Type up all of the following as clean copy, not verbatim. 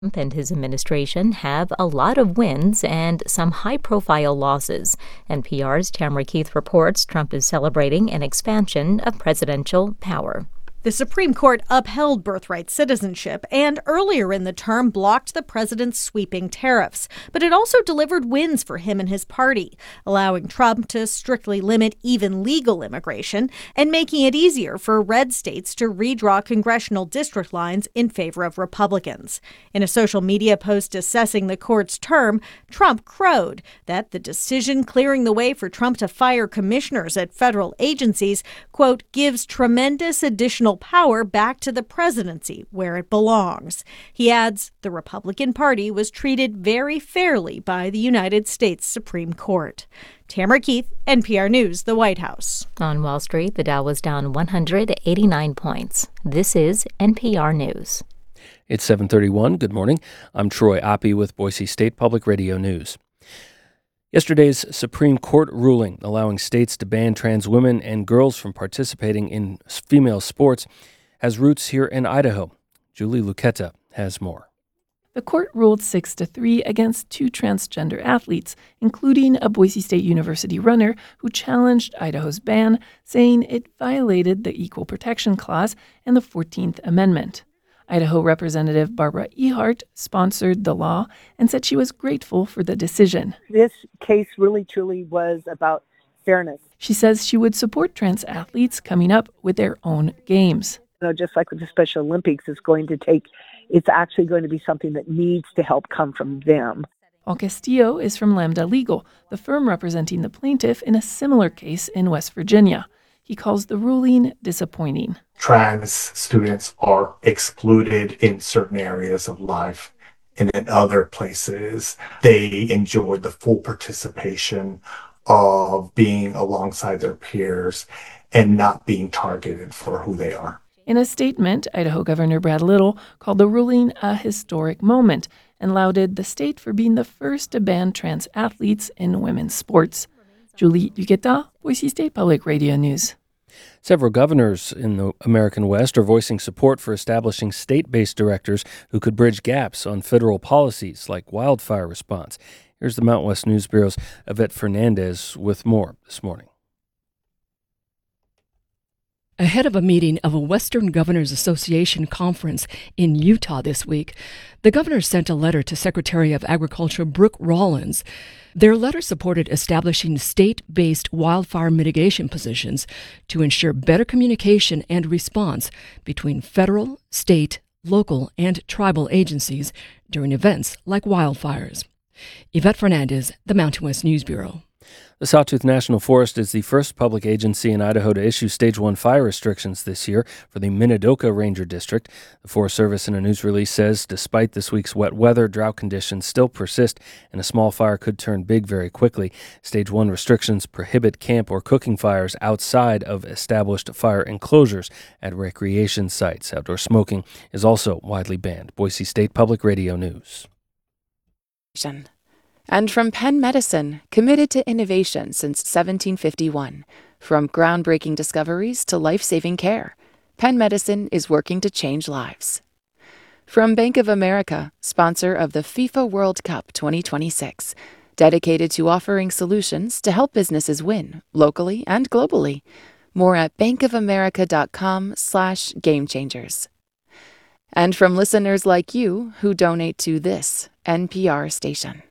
Trump and his administration have a lot of wins and some high-profile losses. NPR's Tamara Keith reports Trump is celebrating an expansion of presidential power. The Supreme Court upheld birthright citizenship and earlier in the term blocked the president's sweeping tariffs. But it also delivered wins for him and his party, allowing Trump to strictly limit even legal immigration and making it easier for red states to redraw congressional district lines in favor of Republicans. In a social media post assessing the court's term, Trump crowed that the decision clearing the way for Trump to fire commissioners at federal agencies, quote, gives tremendous additional power back to the presidency where it belongs. He adds the Republican Party was treated very fairly by the United States Supreme Court. Tamara Keith, NPR News, the White House. On Wall Street, the Dow was down 189 points. This is NPR News. It's 7:31. Good morning. I'm Troy Oppie with Boise State Public Radio News. Yesterday's Supreme Court ruling allowing states to ban trans women and girls from participating in female sports has roots here in Idaho. Julie Luqueta has more. The court ruled 6-3 against two transgender athletes, including a Boise State University runner who challenged Idaho's ban, saying it violated the Equal Protection Clause and the 14th Amendment. Idaho Representative Barbara Ehart sponsored the law and said she was grateful for the decision. This case really, truly was about fairness. She says she would support trans athletes coming up with their own games. Just like with the Special Olympics, it's actually going to be something that needs to help come from them. Paul Castillo is from Lambda Legal, the firm representing the plaintiff in a similar case in West Virginia. He calls the ruling disappointing. Trans students are excluded in certain areas of life, and in other places, they enjoy the full participation of being alongside their peers and not being targeted for who they are. In a statement, Idaho Governor Brad Little called the ruling a historic moment and lauded the state for being the first to ban trans athletes in women's sports. Julie Luqueta, Boise State Public Radio News. Several governors in the American West are voicing support for establishing state-based directors who could bridge gaps on federal policies like wildfire response. Here's the Mountain West News Bureau's Yvette Fernandez with more this morning. Ahead of a meeting of a Western Governors Association conference in Utah this week, the governors sent a letter to Secretary of Agriculture Brooke Rollins. Their letter supported establishing state-based wildfire mitigation positions to ensure better communication and response between federal, state, local, and tribal agencies during events like wildfires. Yvette Fernandez, the Mountain West News Bureau. The Sawtooth National Forest is the first public agency in Idaho to issue Stage 1 fire restrictions this year for the Minidoka Ranger District. The Forest Service in a news release says despite this week's wet weather, drought conditions still persist and a small fire could turn big very quickly. Stage 1 restrictions prohibit camp or cooking fires outside of established fire enclosures at recreation sites. Outdoor smoking is also widely banned. Boise State Public Radio News. And from Penn Medicine, committed to innovation since 1751. From groundbreaking discoveries to life-saving care, Penn Medicine is working to change lives. From Bank of America, sponsor of the FIFA World Cup 2026, dedicated to offering solutions to help businesses win, locally and globally. More at bankofamerica.com/gamechangers. And from listeners like you who donate to this NPR station.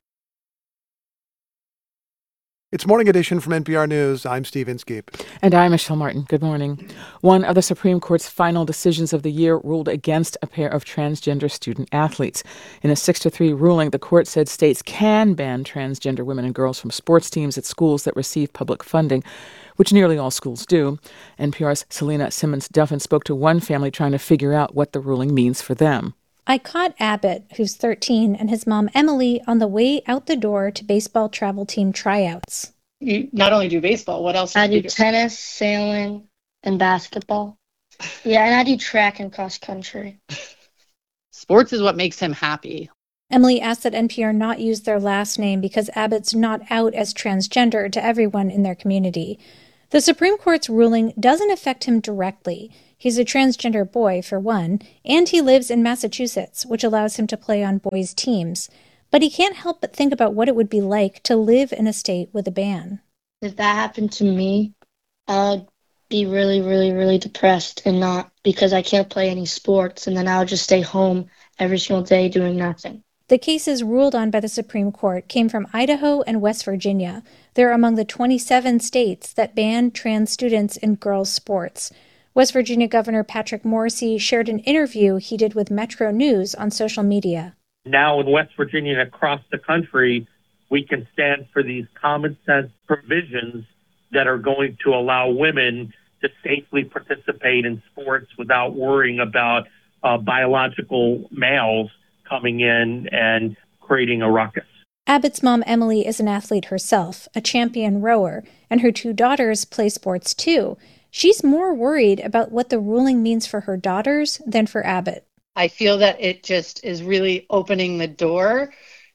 It's Morning Edition from NPR News. I'm Steve Inskeep. And I'm Michelle Martin. Good morning. One of the Supreme Court's final decisions of the year ruled against a pair of transgender student athletes. In a 6-3 ruling, the court said states can ban transgender women and girls from sports teams at schools that receive public funding, which nearly all schools do. NPR's Selena Simmons-Duffin spoke to one family trying to figure out what the ruling means for them. I caught Abbott, who's 13, and his mom, Emily, on the way out the door to baseball travel team tryouts. You not only do baseball, what else? I do tennis, sailing, and basketball. Yeah, and I do track and cross country. Sports is what makes him happy. Emily asked that NPR not use their last name because Abbott's not out as transgender to everyone in their community. The Supreme Court's ruling doesn't affect him directly. He's a transgender boy, for one, and he lives in Massachusetts, which allows him to play on boys' teams. But he can't help but think about what it would be like to live in a state with a ban. If that happened to me, I'd be really, really, really depressed, and not because I can't play any sports, and then I would just stay home every single day doing nothing. The cases ruled on by the Supreme Court came from Idaho and West Virginia. They're among the 27 states that ban trans students in girls' sports. West Virginia Governor Patrick Morrisey shared an interview he did with Metro News on social media. Now in West Virginia and across the country, we can stand for these common sense provisions that are going to allow women to safely participate in sports without worrying about biological males coming in and creating a ruckus. Abbott's mom, Emily, is an athlete herself, a champion rower, and her 2 daughters play sports too. She's more worried about what the ruling means for her daughters than for Abbott. I feel that it just is really opening the door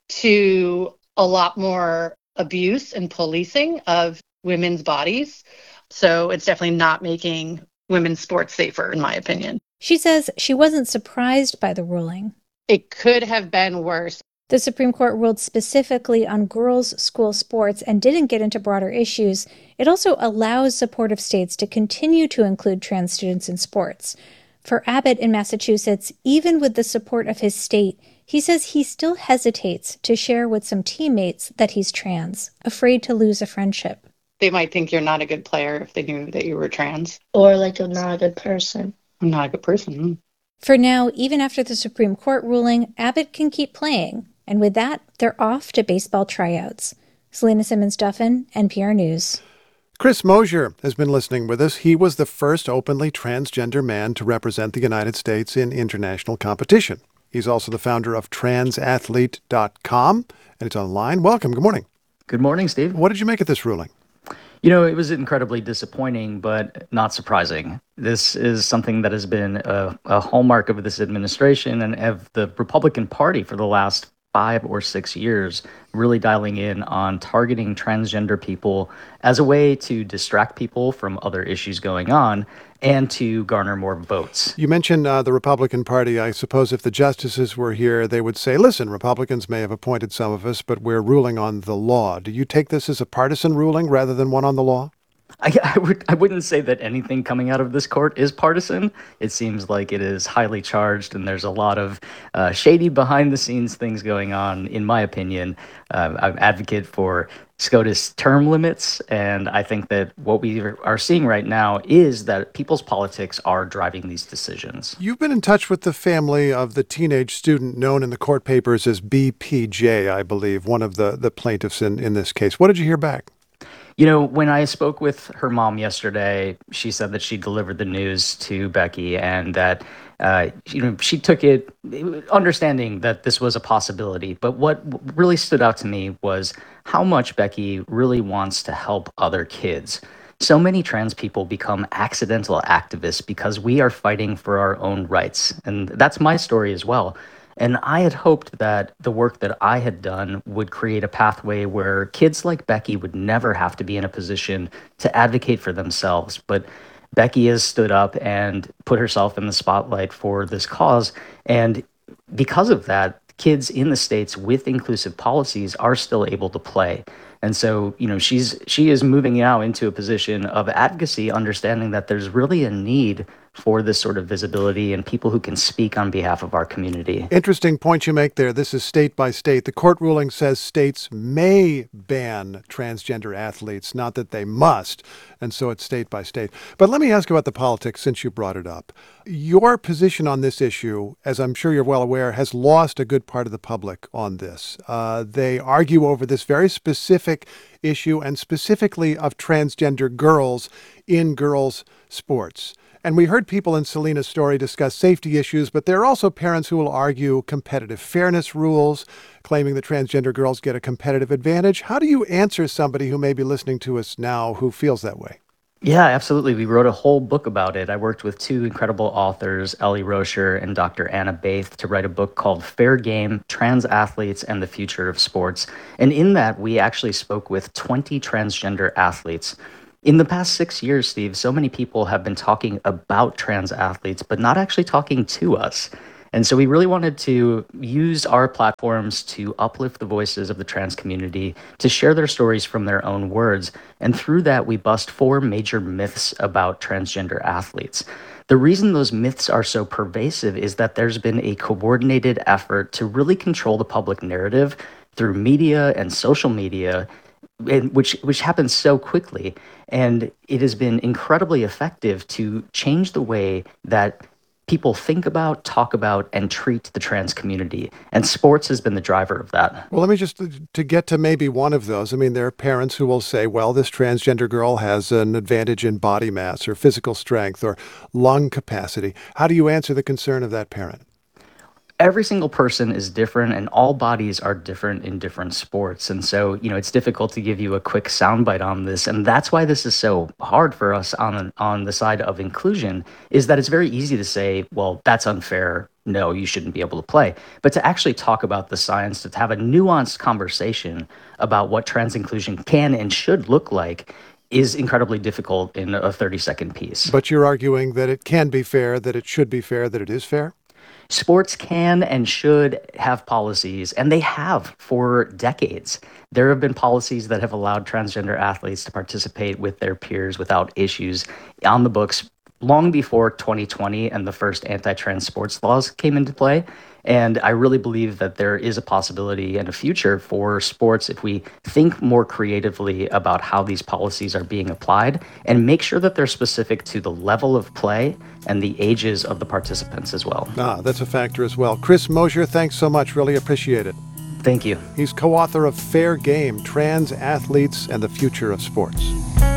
to a lot more abuse and policing of women's bodies. So it's definitely not making women's sports safer, in my opinion. She says she wasn't surprised by the ruling. It could have been worse. The Supreme Court ruled specifically on girls' school sports and didn't get into broader issues. It also allows supportive states to continue to include trans students in sports. For Abbott in Massachusetts, even with the support of his state, he says he still hesitates to share with some teammates that he's trans, afraid to lose a friendship. They might think you're not a good player if they knew that you were trans. Or like I'm not a good person. I'm not a good person. For now, even after the Supreme Court ruling, Abbott can keep playing. And with that, they're off to baseball tryouts. Selena Simmons-Duffin, NPR News. Chris Mosier has been listening with us. He was the first openly transgender man to represent the United States in international competition. He's also the founder of transathlete.com, and it's online. Welcome. Good morning. Good morning, Steve. What did you make of this ruling? You know, it was incredibly disappointing, but not surprising. This is something that has been a hallmark of this administration and of the Republican Party for the last 5 or 6 years, really dialing in on targeting transgender people as a way to distract people from other issues going on and to garner more votes. You mentioned the Republican Party. I suppose if the justices were here, they would say, listen, Republicans may have appointed some of us, but we're ruling on the law. Do you take this as a partisan ruling rather than one on the law? I wouldn't say that anything coming out of this court is partisan. It seems like it is highly charged, and there's a lot of shady behind-the-scenes things going on, in my opinion. I'm an advocate for SCOTUS term limits, and I think that what we are seeing right now is that people's politics are driving these decisions. You've been in touch with the family of the teenage student known in the court papers as BPJ, I believe, one of the plaintiffs in this case. What did you hear back? You know, when I spoke with her mom yesterday, she said that she delivered the news to Becky and that, she took it understanding that this was a possibility. But what really stood out to me was how much Becky really wants to help other kids. So many trans people become accidental activists because we are fighting for our own rights. And that's my story as well. And I had hoped that the work that I had done would create a pathway where kids like Becky would never have to be in a position to advocate for themselves. But Becky has stood up and put herself in the spotlight for this cause. And because of that, kids in the states with inclusive policies are still able to play. And so, she is moving now into a position of advocacy, understanding that there's really a need for this sort of visibility and people who can speak on behalf of our community. Interesting point you make there. This is state by state. The court ruling says states may ban transgender athletes, not that they must. And so it's state by state. But let me ask about the politics since you brought it up. Your position on this issue, as I'm sure you're well aware, has lost a good part of the public on this. They argue over this very specific issue and specifically of transgender girls in girls' sports. And we heard people in Selena's story discuss safety issues, but there are also parents who will argue competitive fairness rules, claiming that transgender girls get a competitive advantage. How do you answer somebody who may be listening to us now who feels that way? Yeah, absolutely. We wrote a whole book about it. I worked with 2 incredible authors, Ellie Rocher and Dr. Anna Baith, to write a book called Fair Game, Trans Athletes and the Future of Sports. And in that, we actually spoke with 20 transgender athletes. In the past 6 years, Steve, so many people have been talking about trans athletes, but not actually talking to us. And so we really wanted to use our platforms to uplift the voices of the trans community, to share their stories from their own words. And through that, we bust 4 major myths about transgender athletes. The reason those myths are so pervasive is that there's been a coordinated effort to really control the public narrative through media and social media, which happens so quickly. And it has been incredibly effective to change the way that people think about, talk about, and treat the trans community. And sports has been the driver of that. Well, let me just, to get to maybe one of those, I mean, there are parents who will say, well, this transgender girl has an advantage in body mass or physical strength or lung capacity. How do you answer the concern of that parent? Every single person is different, and all bodies are different in different sports. And so, it's difficult to give you a quick soundbite on this. And that's why this is so hard for us on the side of inclusion, is that it's very easy to say, well, that's unfair. No, you shouldn't be able to play. But to actually talk about the science, to have a nuanced conversation about what trans inclusion can and should look like, is incredibly difficult in a 30-second piece. But you're arguing that it can be fair, that it should be fair, that it is fair? Sports can and should have policies, and they have for decades. There have been policies that have allowed transgender athletes to participate with their peers without issues on the books long before 2020 and the first anti-trans sports laws came into play. And I really believe that there is a possibility and a future for sports if we think more creatively about how these policies are being applied and make sure that they're specific to the level of play and the ages of the participants as well. That's a factor as well. Chris Mosier, thanks so much. Really appreciate it. Thank you. He's co-author of Fair Game, Trans Athletes and the Future of Sports.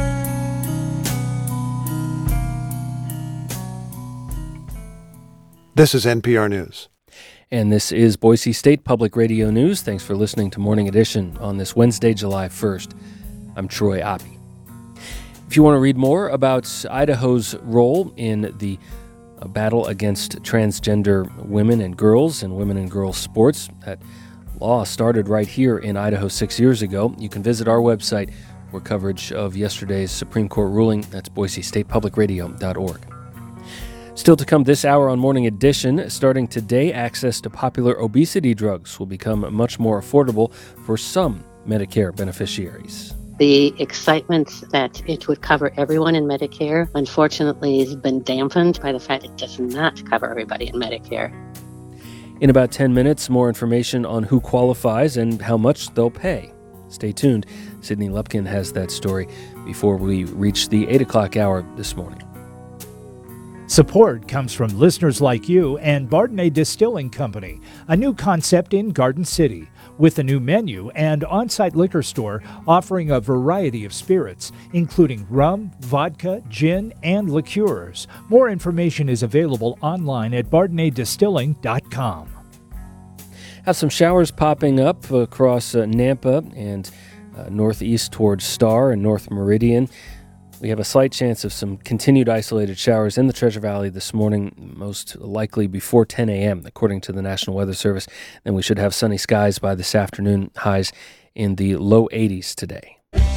This is NPR News. And this is Boise State Public Radio News. Thanks for listening to Morning Edition on this Wednesday, July 1st. I'm Troy Oppie. If you want to read more about Idaho's role in the battle against transgender women and girls sports, that law started right here in Idaho 6 years ago. You can visit our website for coverage of yesterday's Supreme Court ruling. That's boisestatepublicradio.org. Still to come this hour on Morning Edition, starting today, access to popular obesity drugs will become much more affordable for some Medicare beneficiaries. The excitement that it would cover everyone in Medicare, unfortunately, has been dampened by the fact it does not cover everybody in Medicare. In about 10 minutes, more information on who qualifies and how much they'll pay. Stay tuned. Sydney Lupkin has that story before we reach the 8 o'clock hour this morning. Support comes from listeners like you and Bardenay Distilling Company, a new concept in Garden City, with a new menu and on-site liquor store offering a variety of spirits, including rum, vodka, gin, and liqueurs. More information is available online at BardenayDistilling.com. Have some showers popping up across Nampa and northeast towards Star and North Meridian. We have a slight chance of some continued isolated showers in the Treasure Valley this morning, most likely before 10 a.m., according to the National Weather Service. Then we should have sunny skies by this afternoon, highs in the low 80s today.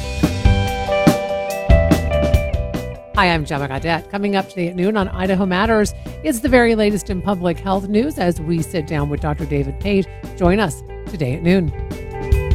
Hi, I'm Gemma Gaudette. Coming up today at noon on Idaho Matters is the very latest in public health news as we sit down with Dr. David Page. Join us today at noon.